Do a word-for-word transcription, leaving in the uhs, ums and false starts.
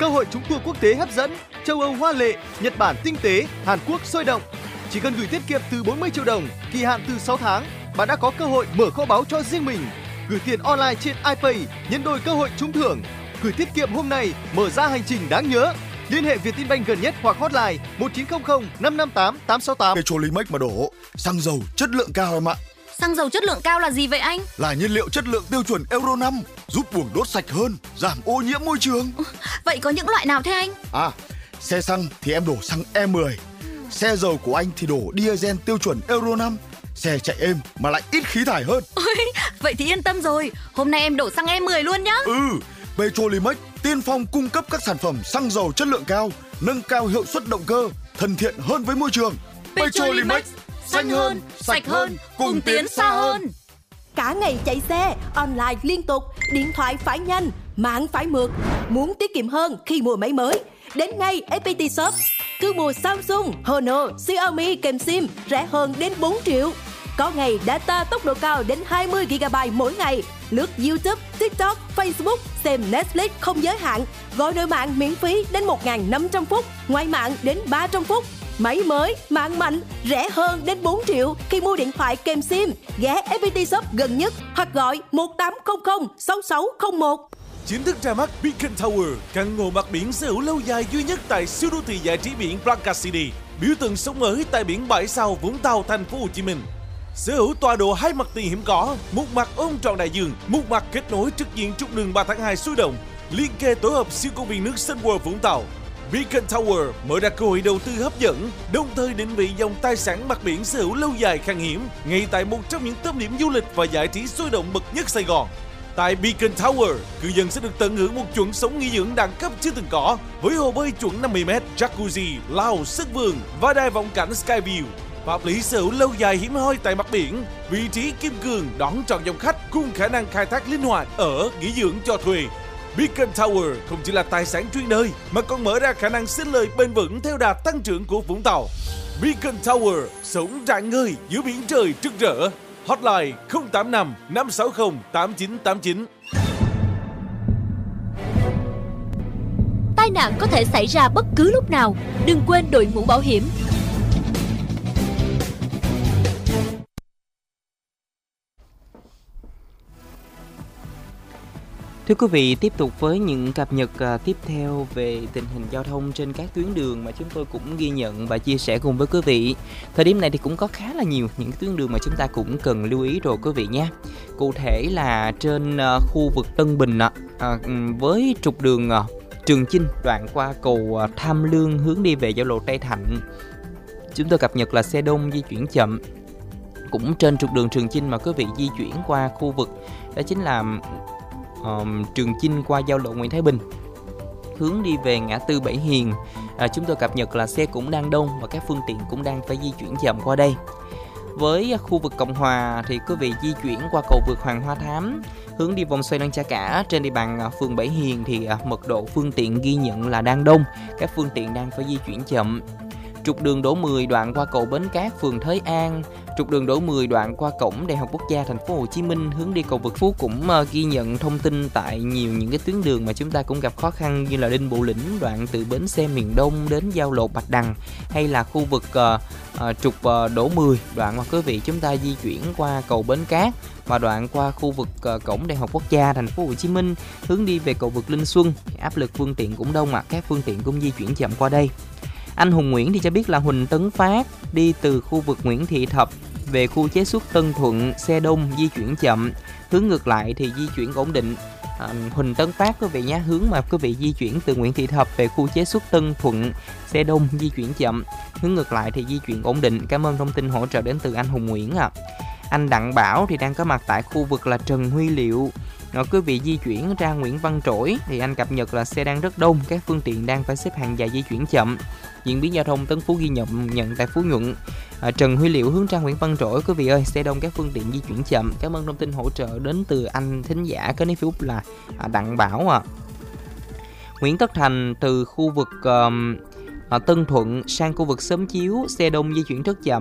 hội trúng tour quốc tế hấp dẫn, châu Âu hoa lệ, Nhật Bản tinh tế, Hàn Quốc sôi động. Chỉ cần gửi tiết kiệm từ bốn mươi triệu đồng, kỳ hạn từ sáu tháng, bạn đã có cơ hội mở kho báu cho riêng mình. Gửi tiền online trên iPay, nhân đôi cơ hội trúng thưởng. Gửi tiết kiệm hôm nay, mở ra hành trình đáng nhớ. Liên hệ Vietinbank gần nhất hoặc hotline một chín không không năm năm tám tám sáu tám. Petrolimex mà đổ, xăng dầu chất lượng cao em ạ. Xăng dầu chất lượng cao là gì vậy anh? Là nhiên liệu chất lượng tiêu chuẩn Euro năm, giúp buồng đốt sạch hơn, giảm ô nhiễm môi trường. Vậy có những loại nào thế anh? À, xe xăng thì em đổ xăng E mười. Xe dầu của anh thì đổ diesel tiêu chuẩn Euro năm. Xe chạy êm mà lại ít khí thải hơn. Ôi, vậy thì yên tâm rồi. Hôm nay em đổ xăng E mười luôn nhá. Ừ, Petrolimex tiên phong cung cấp các sản phẩm xăng dầu chất lượng cao, nâng cao hiệu suất động cơ, thân thiện hơn với môi trường. Petrolimex, xanh hơn, sạch hơn, cùng tiến xa hơn. Cả ngày chạy xe, online liên tục, điện thoại phải nhanh, mạng phải mượt. Muốn tiết kiệm hơn khi mua máy mới, đến ngay ép pê tê Shop. Cứ mua Samsung, Honor, Xiaomi kèm sim rẻ hơn đến bốn triệu. Có ngày data tốc độ cao đến hai mươi gi ga bai mỗi ngày. Lướt YouTube, TikTok, Facebook, xem Netflix không giới hạn. Gọi nội mạng miễn phí đến một nghìn năm trăm phút, ngoài mạng đến ba trăm phút. Máy mới, mạng mạnh, rẻ hơn đến bốn triệu khi mua điện thoại kèm sim. Ghé ép pê tê Shop gần nhất hoặc gọi một tám không không sáu sáu không một. Chính thức ra mắt Beacon Tower, căn ngôi mặt biển sở hữu lâu dài duy nhất tại siêu đô thị giải trí biển Blanca City, biểu tượng sống mới tại biển bãi sau Vũng Tàu, thành phố Hồ Chí Minh. Sở hữu tọa độ hai mặt tiền hiểm có, một mặt ôm trọn đại dương, một mặt kết nối trực diện trục đường ba tháng hai sôi động, liên kề tổ hợp siêu công viên nước Sun World Vũng Tàu. Beacon Tower mở ra cơ hội đầu tư hấp dẫn, đồng thời định vị dòng tài sản mặt biển sở hữu lâu dài khan hiếm, ngay tại một trong những tâm điểm du lịch và giải trí sôi động bậc nhất Sài Gòn. Tại Beacon Tower, cư dân sẽ được tận hưởng một chuẩn sống nghỉ dưỡng đẳng cấp chưa từng có, với hồ bơi chuẩn năm mươi mét, jacuzzi, lao, sân vườn và đài vọng cảnh Skyview. Pháp lý sở hữu lâu dài hiếm hoi tại mặt biển, vị trí kim cương đón trọn dòng khách cùng khả năng khai thác linh hoạt ở nghỉ dưỡng cho thuê. Beacon Tower không chỉ là tài sản chuyên đời mà còn mở ra khả năng sinh lời bền vững theo đà tăng trưởng của Vũng Tàu. Beacon Tower sống rạng ngời giữa biển trời rực rỡ. Hotline không tám năm năm sáu không tám chín tám chín. Tai nạn có thể xảy ra bất cứ lúc nào, đừng quên đội mũ bảo hiểm. Thưa quý vị, tiếp tục với những cập nhật uh, tiếp theo về tình hình giao thông trên các tuyến đường mà chúng tôi cũng ghi nhận và chia sẻ cùng với quý vị. Thời điểm này thì cũng có khá là nhiều những tuyến đường mà chúng ta cũng cần lưu ý rồi quý vị nhé. Cụ thể là trên uh, khu vực Tân Bình uh, với trục đường uh, Trường Chinh đoạn qua cầu uh, Tham Lương hướng đi về giao lộ Tây Thạnh. Chúng tôi cập nhật là xe đông di chuyển chậm. Cũng trên trục đường Trường Chinh mà quý vị di chuyển qua khu vực đó chính là Um, Trường Chinh qua giao lộ Nguyễn Thái Bình hướng đi về ngã tư Bảy Hiền. à, Chúng tôi cập nhật là xe cũng đang đông và các phương tiện cũng đang phải di chuyển chậm qua đây. Với khu vực Cộng Hòa thì quý vị di chuyển qua cầu vượt Hoàng Hoa Thám hướng đi vòng xoay Lăng Cha Cả trên địa bàn phường Bảy Hiền thì mật độ phương tiện ghi nhận là đang đông, các phương tiện đang phải di chuyển chậm. Trục đường Đỗ mười đoạn qua cầu Bến Cát phường Thới An, trục đường Đỗ mười đoạn qua cổng Đại học Quốc gia thành phố Hồ Chí Minh hướng đi cầu Vượt Phú cũng uh, ghi nhận thông tin tại nhiều những cái tuyến đường mà chúng ta cũng gặp khó khăn như là Đinh Bộ Lĩnh đoạn từ bến xe miền Đông đến giao lộ Bạch Đằng, hay là khu vực uh, uh, trục uh, Đỗ mười đoạn mà quý vị chúng ta di chuyển qua cầu Bến Cát và đoạn qua khu vực uh, cổng Đại học Quốc gia thành phố Hồ Chí Minh hướng đi về cầu vượt Linh Xuân, áp lực phương tiện cũng đông mà các phương tiện cũng di chuyển chậm qua đây. Anh Hùng Nguyễn thì cho biết là Huỳnh Tấn Phát đi từ khu vực Nguyễn Thị Thập về khu chế xuất Tân Thuận, xe đông di chuyển chậm, hướng ngược lại thì di chuyển ổn định. à, Huỳnh Tấn Phát quý vị nhé, hướng mà quý vị di chuyển từ Nguyễn Thị Thập về khu chế xuất Tân Thuận, xe đông di chuyển chậm, hướng ngược lại thì di chuyển ổn định. Cảm ơn thông tin hỗ trợ đến từ anh Hùng Nguyễn ạ. À. Anh Đặng Bảo thì đang có mặt tại khu vực là Trần Huy Liệu. Rồi quý vị di chuyển ra Nguyễn Văn Trỗi thì anh cập nhật là xe đang rất đông, các phương tiện đang phải xếp hàng dài di chuyển chậm. Diễn biến giao thông Tân Phú ghi nhận nhận tại Phú Nhuận, à, Trần Huy Liệu hướng ra Nguyễn Văn Trỗi quý vị ơi, xe đông các phương tiện di chuyển chậm. Cảm ơn thông tin hỗ trợ đến từ anh thính giả có nấy Facebook là à, Đặng Bảo ạ. À. Nguyễn Tất Thành từ khu vực uh, Tân Thuận sang khu vực Xóm Chiếu, xe đông di chuyển rất chậm.